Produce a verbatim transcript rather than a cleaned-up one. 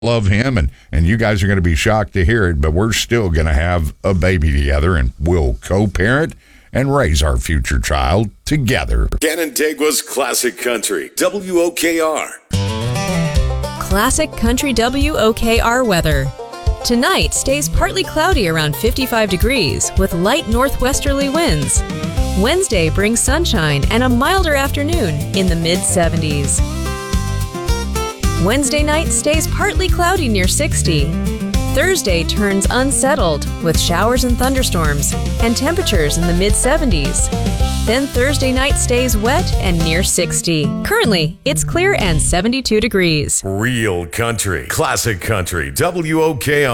love him, and, and you guys are going to be shocked to hear it, but we're still going to have a baby together, and we'll co-parent and raise our future child together. Canandaigua's Classic Country, W O K R. Classic Country W O K R weather. Tonight stays partly cloudy around fifty-five degrees with light northwesterly winds. Wednesday brings sunshine and a milder afternoon in the mid seventies. Wednesday night stays partly cloudy near sixty. Thursday turns unsettled with showers and thunderstorms and temperatures in the mid seventies. Then Thursday night stays wet and near sixty. Currently, it's clear and seventy-two degrees. Real country, classic country, W O K R.